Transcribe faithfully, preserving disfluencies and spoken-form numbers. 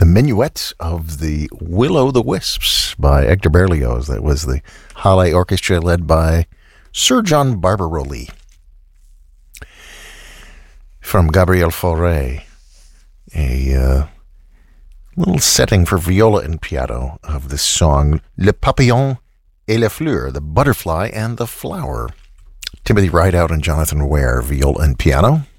the Minuet of the Will-O'-the-Wisps by Hector Berlioz. That was the Halle Orchestra led by Sir John Barbirolli. From Gabriel Fauré, a uh, little setting for viola and piano of this song, Le Papillon et la Fleur, the butterfly and the flower. Timothy Rideout and Jonathan Ware, viola and piano.